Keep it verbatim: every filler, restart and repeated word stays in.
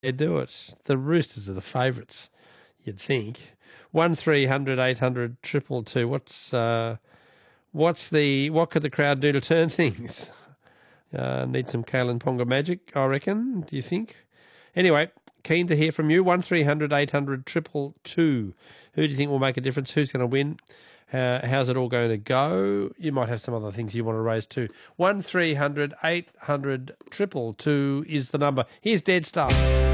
They do it. The Roosters are the favourites, you'd think. One three hundred eight hundred triple two. What's uh, what's the what could the crowd do to turn things? Uh, need some Kalen Ponga magic, I reckon. Do you think? Anyway, keen to hear from you. One three hundred eight hundred triple two. Who do you think will make a difference? Who's going to win? Uh, how's it all going to go? You might have some other things you want to raise too. One three hundred eight hundred triple two is the number. Here's Dead Stuff.